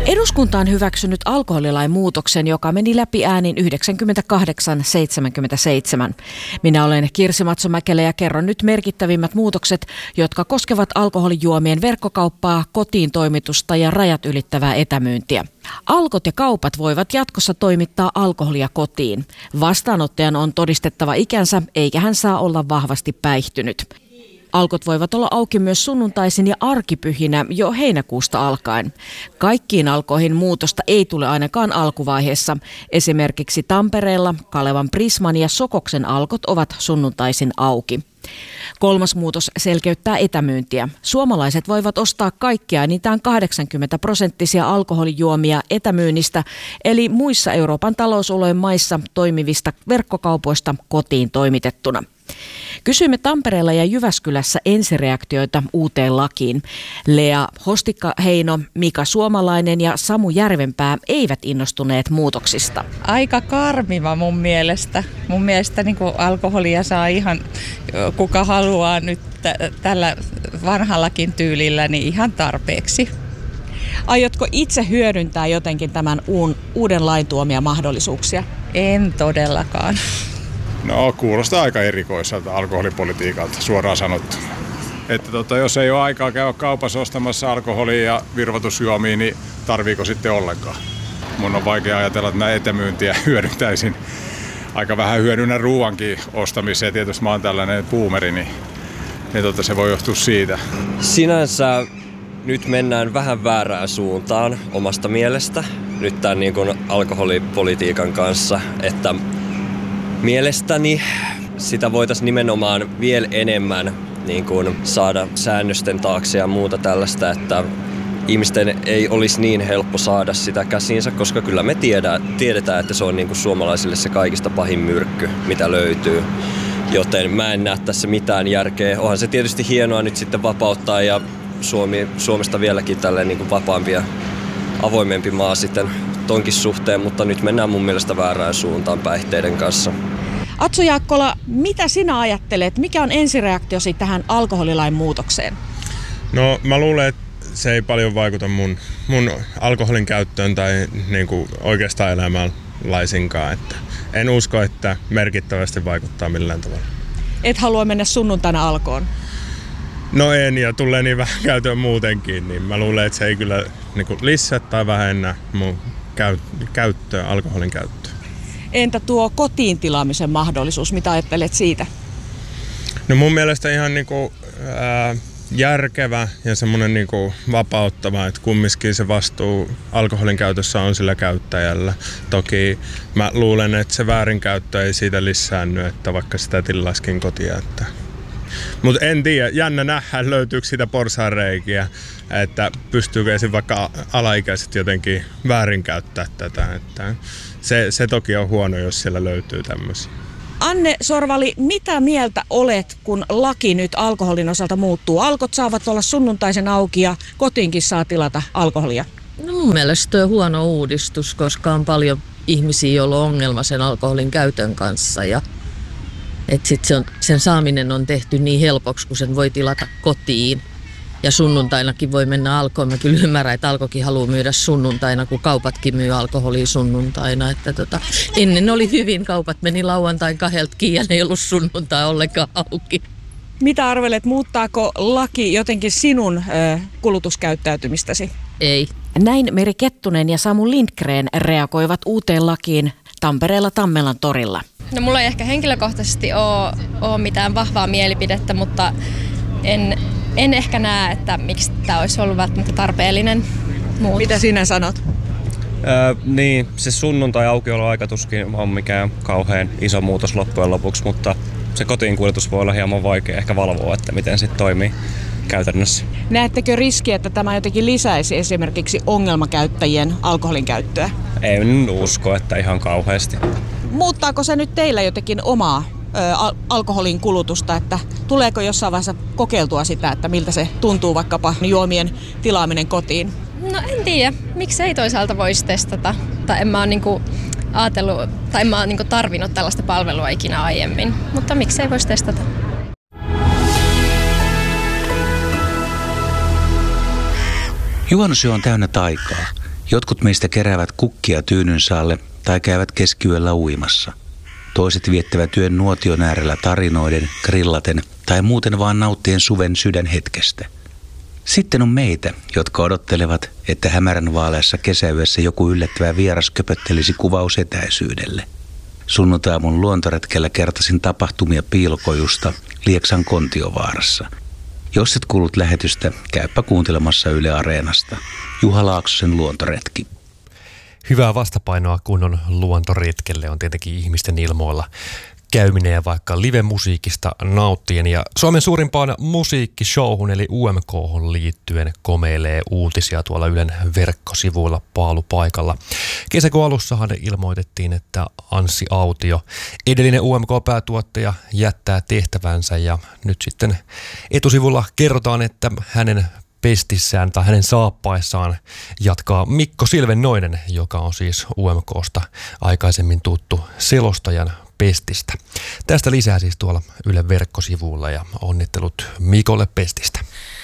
Eduskunta on hyväksynyt alkoholilain muutoksen, joka meni läpi äänin 98-77. Minä olen Kirsi Matsomäkelä ja kerron nyt merkittävimmät muutokset, jotka koskevat alkoholijuomien verkkokauppaa, kotiin toimitusta ja rajat ylittävää etämyyntiä. Alkot ja kaupat voivat jatkossa toimittaa alkoholia kotiin. Vastaanottajan on todistettava ikänsä, eikä hän saa olla vahvasti päihtynyt. Alkot voivat olla auki myös sunnuntaisin ja arkipyhinä jo heinäkuusta alkaen. Kaikkiin alkoihin muutosta ei tule ainakaan alkuvaiheessa. Esimerkiksi Tampereella Kalevan Prisman ja Sokoksen alkot ovat sunnuntaisin auki. Kolmas muutos selkeyttää etämyyntiä. Suomalaiset voivat ostaa kaikkia enintään 80% alkoholijuomia etämyynnistä, eli muissa Euroopan talousalueen maissa toimivista verkkokaupoista kotiin toimitettuna. Kysyimme Tampereella ja Jyväskylässä ensireaktioita uuteen lakiin. Lea Hostikka-Heino, Mika Suomalainen ja Samu Järvenpää eivät innostuneet muutoksista. Aika karmiva mun mielestä. Mun mielestä niin kuin alkoholia saa ihan kuka haluaa nyt tällä vanhallakin tyylillä niin ihan tarpeeksi. Aiotko itse hyödyntää jotenkin tämän uuden lain tuomia mahdollisuuksia? En todellakaan. No, kuulostaa aika erikoiselta alkoholipolitiikalta, suoraan sanottuna. Että jos ei ole aikaa käydä kaupassa ostamassa alkoholia ja virvoitusjuomia, niin tarviiko sitten ollenkaan? Mun on vaikea ajatella, että näin etämyyntiä hyödyntäisin. Aika vähän hyödynnän ruuankin ostamiseen. Tietysti mä oon tällainen boomeri, niin se voi johtua siitä. Sinänsä nyt mennään vähän väärään suuntaan omasta mielestä. Nyt tämän niin kuin alkoholipolitiikan kanssa, että mielestäni sitä voitaisiin nimenomaan vielä enemmän niin kuin saada säännösten taakse ja muuta tällaista, että ihmisten ei olisi niin helppo saada sitä käsiinsä, koska kyllä me tiedetään, että se on niin kuin suomalaisille se kaikista pahin myrkky, mitä löytyy. Joten mä en näe tässä mitään järkeä. Onhan se tietysti hienoa nyt sitten vapauttaa ja Suomesta vieläkin tälleen niin kuin vapaampi ja avoimempi maa sitten tonkin suhteen, mutta nyt mennään mun mielestä väärään suuntaan päihteiden kanssa. Atso Jaakkola, mitä sinä ajattelet? Mikä on ensireaktiosi tähän alkoholilain muutokseen? No mä luulen, että se ei paljon vaikuta mun alkoholin käyttöön tai niinku oikeastaan elämään laisinkaan. Että en usko, että merkittävästi vaikuttaa millään tavalla. Et halua mennä sunnuntaina alkoon? No en, ja tulee niin vähän käyttöön muutenkin, niin mä luulen, että se ei kyllä niinku lisää tai vähennä mun alkoholin käyttöä. Entä tuo kotiin tilaamisen mahdollisuus, mitä ajattelet siitä? No mun mielestä ihan niinku, järkevä ja semmoinen niinku vapauttava, että kumminkin se vastuu alkoholin käytössä on sillä käyttäjällä. Toki mä luulen, että se väärinkäyttö ei siitä lisäänny, että vaikka sitä tilaskin kotia. Mutta en tiedä, jännä nähdä löytyykö siitä porsaanreikiä, että pystyykö esim. Vaikka alaikäiset jotenkin väärinkäyttää tätä. Että se toki on huono, jos siellä löytyy tämmöisiä. Anne Sorvali, mitä mieltä olet, kun laki nyt alkoholin osalta muuttuu? Alkot saavat olla sunnuntaisen auki ja kotiinkin saa tilata alkoholia. No mun mielestä on huono uudistus, koska on paljon ihmisiä, joilla on ongelma sen alkoholin käytön kanssa. Ja sen saaminen on tehty niin helpoksi, kun sen voi tilata kotiin. Ja sunnuntainakin voi mennä alkoon. Mä kyllä ymmärrän, että Alkokin haluaa myydä sunnuntaina, kun kaupatkin myy alkoholia sunnuntaina. Että ennen oli hyvin, kaupat meni lauantain 2:00 ja ne ei ollut sunnuntai ollenkaan auki. Mitä arvelet, muuttaako laki jotenkin sinun kulutuskäyttäytymistäsi? Ei. Näin Meri Kettunen ja Samu Lindgren reagoivat uuteen lakiin Tampereella Tammelan torilla. No mulla ei ehkä henkilökohtaisesti ole mitään vahvaa mielipidettä, mutta en ehkä näe, että miksi tämä olisi ollut välttämättä tarpeellinen muutos. Mitä sinä sanot? Niin, se sunnuntai-aukioloaika tuskin on mikään kauhean iso muutos loppujen lopuksi, mutta se kotiinkuljetus voi olla hieman vaikea ehkä valvoa, että miten se toimii käytännössä. Näettekö riskiä, että tämä jotenkin lisäisi esimerkiksi ongelmakäyttäjien alkoholin käyttöä? En usko, että ihan kauheasti. Muuttaako se nyt teillä jotenkin omaa alkoholin kulutusta, että tuleeko jossain vaiheessa kokeiltua sitä, että miltä se tuntuu vaikkapa juomien tilaaminen kotiin? No en tiedä, miksi ei toisaalta voisi testata, tai en mä ole ajatellut, tai en mä ole tarvinnut tällaista palvelua ikinä aiemmin, mutta miksi ei voisi testata? Juhannusyö on täynnä taikaa Jotkut meistä keräävät kukkia tyynynsaalle tai käyvät keskiyöllä uimassa. Toiset viettävät yön nuotion äärellä tarinoiden, grillaten tai muuten vaan nauttien suven sydänhetkestä. Sitten on meitä, jotka odottelevat, että hämärän vaaleassa kesäyössä joku yllättävä vieras köpöttelisi kuvausetäisyydelle. Sunnuntaiaamun luontoretkellä kertasin tapahtumia Piilokojusta Lieksan Kontiovaarassa. Jos et kuullut lähetystä, käypä kuuntelemassa Yle Areenasta. Juha Laaksosen luontoretki. Hyvää vastapainoa kunnon luontoretkelle on tietenkin ihmisten ilmoilla käyminen ja vaikka live-musiikista nauttien. Ja Suomen suurimpaan musiikkishowhun eli UMK:hon liittyen komeilee uutisia tuolla Ylen verkkosivuilla paalupaikalla. Kesäkuun alussahan ilmoitettiin, että Anssi Autio, edellinen UMK-päätuottaja, jättää tehtävänsä ja nyt sitten etusivulla kerrotaan, että hänen pestissään tai hänen saappaissaan jatkaa Mikko Silvennoinen, joka on siis UMK:sta aikaisemmin tuttu selostajan pestistä. Tästä lisää siis tuolla Ylen verkkosivuilla ja onnittelut Mikolle pestistä.